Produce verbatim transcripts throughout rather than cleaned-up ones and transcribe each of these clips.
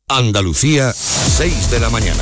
Andalucía, seis de la mañana.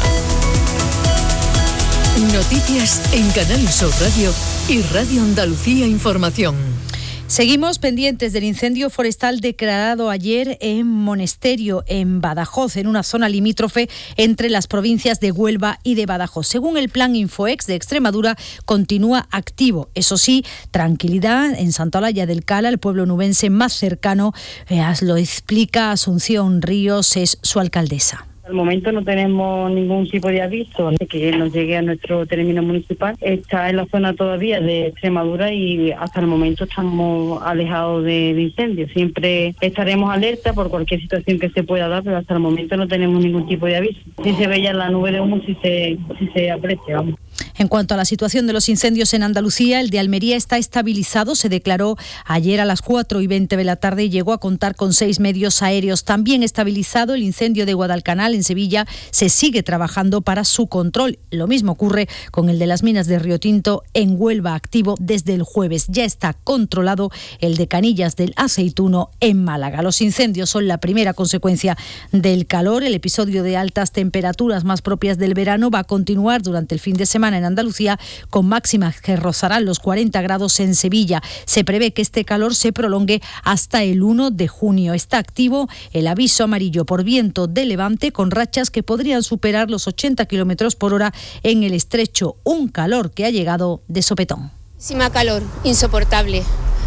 Noticias en Canal Sur Radio y Radio Andalucía Información. Seguimos pendientes del incendio forestal declarado ayer en Monesterio, en Badajoz, en una zona limítrofe entre las provincias de Huelva y de Badajoz. Según el plan Infoex de Extremadura, continúa activo. Eso sí, tranquilidad en Santa Olalla del Cala, el pueblo nubense más cercano, eh, lo explica Asunción Ríos, es su alcaldesa. Al momento no tenemos ningún tipo de aviso de que nos llegue a nuestro término municipal. Está en la zona todavía de Extremadura y hasta el momento estamos alejados de, de incendios. Siempre estaremos alerta por cualquier situación que se pueda dar, pero hasta el momento no tenemos ningún tipo de aviso. Si se ve ya la nube de humo, si se, si se aprecia, vamos. En cuanto a la situación de los incendios en Andalucía, el de Almería está estabilizado. Se declaró ayer a las cuatro y veinte de la tarde y llegó a contar con seis medios aéreos. También estabilizado el incendio de Guadalcanal en Sevilla. Se sigue trabajando para su control. Lo mismo ocurre con el de las minas de Río Tinto en Huelva, activo desde el jueves. Ya está controlado el de Canillas del Aceituno en Málaga. Los incendios son la primera consecuencia del calor. El episodio de altas temperaturas más propias del verano va a continuar durante el fin de semana en Andalucía, con máximas que rozarán los cuarenta grados en Sevilla. Se prevé que este calor se prolongue hasta el uno de junio. Está activo el aviso amarillo por viento de levante, con rachas que podrían superar los ochenta kilómetros por hora en el estrecho. Un calor que ha llegado de sopetón. Muchísima calor, insoportable.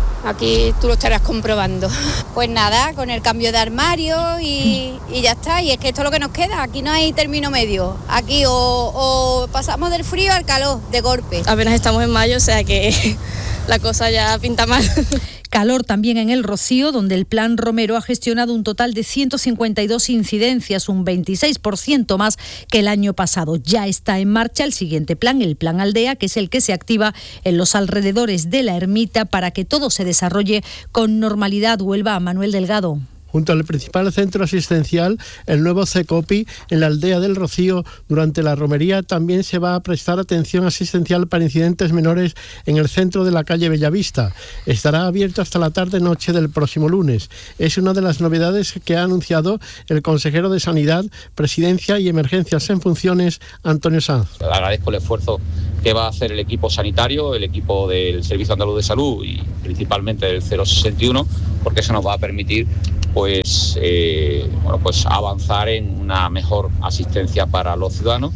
Aquí tú lo estarás comprobando. Pues nada, con el cambio de armario y, y ya está. Y es que esto es lo que nos queda. Aquí no hay término medio. Aquí o, o pasamos del frío al calor de golpe. Apenas estamos en mayo, o sea que la cosa ya pinta mal. Calor también en El Rocío, donde el Plan Romero ha gestionado un total de ciento cincuenta y dos incidencias, un veintiséis por ciento más que el año pasado. Ya está en marcha el siguiente plan, el Plan Aldea, que es el que se activa en los alrededores de la ermita para que todo se desarrolle con normalidad. Huelva, a Manuel Delgado. Junto al principal centro asistencial, el nuevo CECOPI, en la aldea del Rocío, durante la romería también se va a prestar atención asistencial para incidentes menores en el centro de la calle Bellavista. Estará abierto hasta la tarde-noche del próximo lunes. Es una de las novedades que ha anunciado el consejero de Sanidad, Presidencia y Emergencias en funciones, Antonio Sanz. Agradezco el esfuerzo que va a hacer el equipo sanitario, el equipo del Servicio Andaluz de Salud y principalmente del cero sesenta y uno, porque eso nos va a permitir pues, eh, bueno, pues avanzar en una mejor asistencia para los ciudadanos.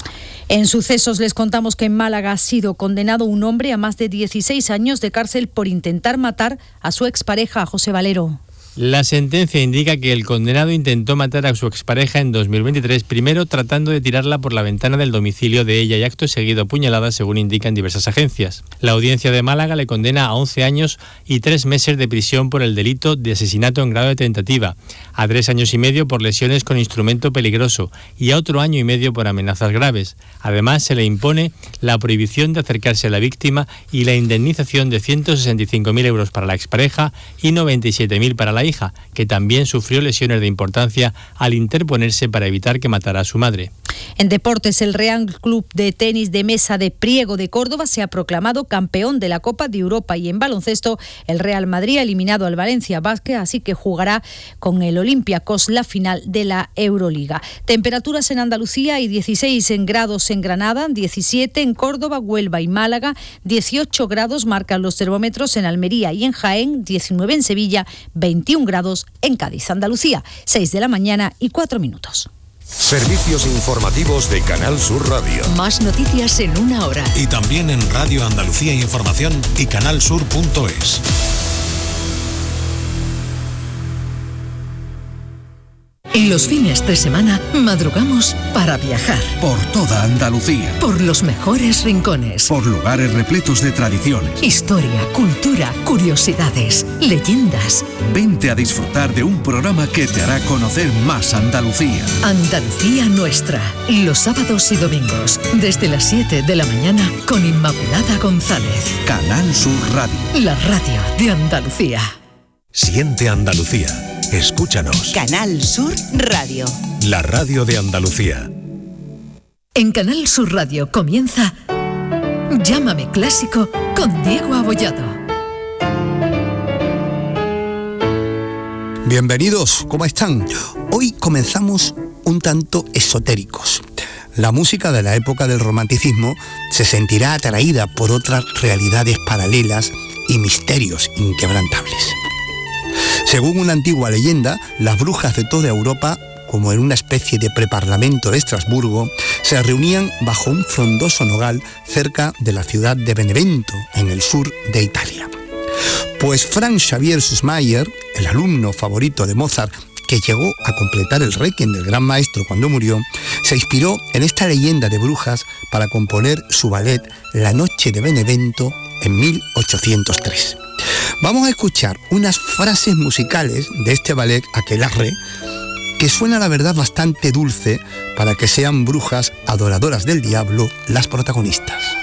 En sucesos les contamos que en Málaga ha sido condenado un hombre a más de dieciséis años de cárcel por intentar matar a su expareja, José Valero. La sentencia indica que el condenado intentó matar a su expareja en dos mil veintitrés, primero tratando de tirarla por la ventana del domicilio de ella y acto seguido apuñalada, según indican diversas agencias. La audiencia de Málaga le condena a once años y tres meses de prisión por el delito de asesinato en grado de tentativa, a tres años y medio por lesiones con instrumento peligroso y a otro año y medio por amenazas graves. Además, se le impone la prohibición de acercarse a la víctima y la indemnización de ciento sesenta y cinco mil euros para la expareja y noventa y siete mil para la hija, que también sufrió lesiones de importancia al interponerse para evitar que matara a su madre. En deportes, el Real Club de Tenis de Mesa de Priego de Córdoba se ha proclamado campeón de la Copa de Europa, y en baloncesto el Real Madrid ha eliminado al Valencia Basket, así que jugará con el Olympiacos la final de la Euroliga. Temperaturas en Andalucía y dieciséis grados en Granada, diecisiete en Córdoba, Huelva y Málaga, dieciocho grados marcan los termómetros en Almería y en Jaén, diecinueve en Sevilla, veintiún grados en Cádiz. Andalucía, seis de la mañana y cuatro minutos. Servicios informativos de Canal Sur Radio. Más noticias en una hora. Y también en Radio Andalucía Información y canalsur punto es. Y los fines de semana madrugamos para viajar. Por toda Andalucía. Por los mejores rincones. Por lugares repletos de tradiciones. Historia, cultura, curiosidades, leyendas. Vente a disfrutar de un programa que te hará conocer más Andalucía. Andalucía Nuestra. Los sábados y domingos, desde las siete de la mañana, con Inmaculada González. Canal Sur Radio. La radio de Andalucía. Siente Andalucía. Escúchanos. Canal Sur Radio. La radio de Andalucía. En Canal Sur Radio comienza Llámame Clásico con Diego Abollado. Bienvenidos, ¿cómo están? Hoy comenzamos un tanto esotéricos. La música de la época del romanticismo se sentirá atraída por otras realidades paralelas y misterios inquebrantables. Según una antigua leyenda, las brujas de toda Europa, como en una especie de preparlamento de Estrasburgo, se reunían bajo un frondoso nogal cerca de la ciudad de Benevento, en el sur de Italia. Pues Franz Xavier Süssmayr, el alumno favorito de Mozart, que llegó a completar el Requiem del gran maestro cuando murió, se inspiró en esta leyenda de brujas para componer su ballet La Noche de Benevento en mil ochocientos tres. Vamos a escuchar unas frases musicales de este ballet aquelarre, que suena la verdad bastante dulce para que sean brujas adoradoras del diablo las protagonistas.